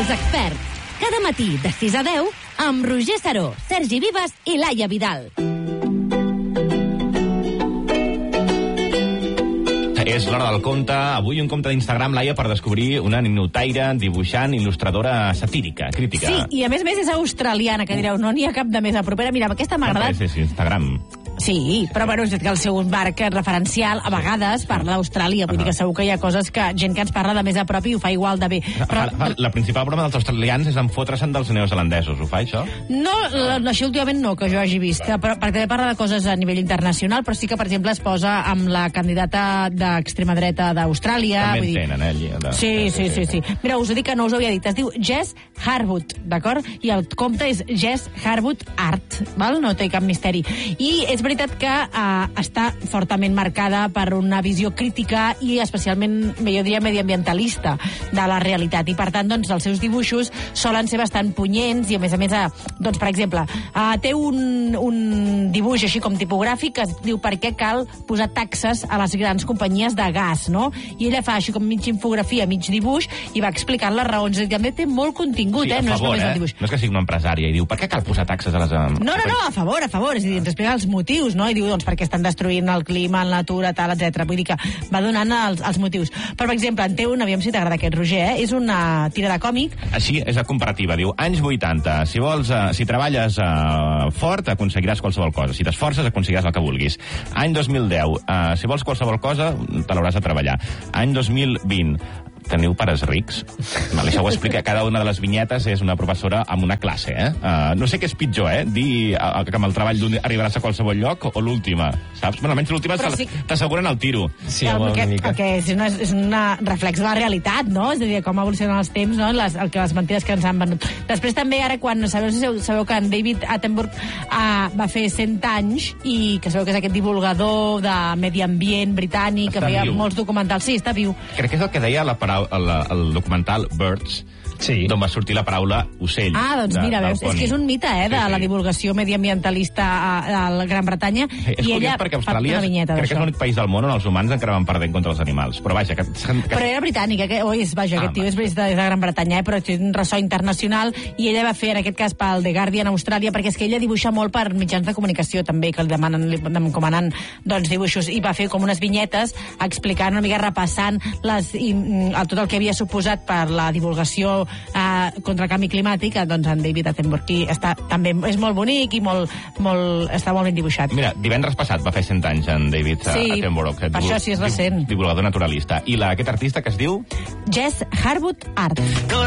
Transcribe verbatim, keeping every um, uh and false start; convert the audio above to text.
Els experts. Cada matí de sis a deu amb Roger Saró, Sergi Vives i Laia Vidal. És l'hora del conte. Avui un compte d'Instagram, Laia, per descobrir una ninotaire, dibuixant, il·lustradora satírica, crítica. Sí, i a més a més és australiana, que direu, no n'hi ha cap de més a propera. Mira, aquesta m'ha agradat. Sí, sí, Instagram. Sí, però bueno, és que el seu marc referencial a vegades parla d'Austràlia, vull uh -huh. dir que segur que hi ha coses que gent que ens parla de més a prop i ho fa igual de bé. Però... La, la principal broma dels australians és enfotre-se'n dels neozelandesos, ho fa això? No, la, això últimament no, que jo hagi vist, però, perquè també parla de coses a nivell internacional, però sí que, per exemple, es posa amb la candidata d'extrema dreta d'Austràlia. També vull dir... en tenen, eh? De... Sí, sí, sí, sí. Mira, us ho dic que no us ho havia dit, es diu Jess Harwood, d'acord? I el compte és Jess Harwood Art, val? No té cap misteri. I és veritat que eh, està fortament marcada per una visió crítica i especialment, jo diria, mediambientalista de la realitat. I, per tant, doncs, els seus dibuixos solen ser bastant punyents i, a més a més, eh, doncs, per exemple, eh, té un, un dibuix així com tipogràfic que es diu per què cal posar taxes a les grans companyies de gas, no? I ella fa així com mig infografia, mig dibuix, i va explicant les raons. I també té molt contingut, sí, eh? No favor, és només eh? el dibuix. No és que sigui una empresària i diu, per què cal posar taxes a les... No, no, no, a favor, a favor. És a dir, ens explica els motius, no? I diu, doncs, perquè estan destruint el clima, la natura, tal, etcètera. Vull dir que va donant els, els motius. Però, per exemple, en té un, aviam si t'agrada aquest, Roger, eh? És una tira de còmic. Així és la comparativa. Diu, anys vuitanta, si vols, uh, si treballes uh, fort, aconseguiràs qualsevol cosa. Si t'esforces, aconseguiràs el que vulguis. Any dos mil deu, uh, si vols qualsevol cosa, te l'hauràs de treballar. Any dos mil vint, teniu pares rics? Vale, això ho explica. Cada una de les vinyetes és una professora amb una classe, eh? Uh, no sé què és pitjor, eh? Dir uh, que amb el treball d'un arribaràs a qualsevol lloc o l'última, saps? Bueno, almenys l'última sí... t'asseguren el tiro. Sí, el, home, que, una mica. Que és, una, és una reflex de la realitat, no? És a dir, com evolucionen els temps, no? Les, el que les mentides que ens han venut. Després també, ara, quan sabeu, sabeu que en David Attenborough uh, va fer cent anys i que sabeu que és aquest divulgador de medi ambient britànic, està que feia viu. Molts documentals. Sí, està viu. Crec que és el que deia la paraula El, el documental Birds, sí, d'on va sortir la paraula ocell. Ah, doncs de, mira, veus, és que és un mite, eh, de sí, sí. la divulgació mediambientalista a, a la Gran Bretanya. Sí, és i curiós ella perquè Austràlia crec que és l'únic país del món on els humans encara van perdent contra els animals. Però vaja, que... que... Però era britànica, que, oh, és, vaja, ah, aquest tio és de, de la Gran Bretanya, eh, però té un ressò internacional, i ella va fer, en aquest cas, pel The Guardian a Austràlia, perquè és que ella dibuixa molt per mitjans de comunicació, també, que li demanen, li encomanen, doncs, dibuixos, i va fer com unes vinyetes explicant una mica, repassant les, i, tot el que havia suposat per la divulgació eh, contra el canvi climàtic, doncs en David Attenborough està també és molt bonic i molt, molt, està molt ben dibuixat. Mira, divendres passat va fer cent anys en David sí, Attenborough. Per divul... això sí és recent. Divulgador naturalista. I la, aquest artista que es diu? Jess Harwood Art.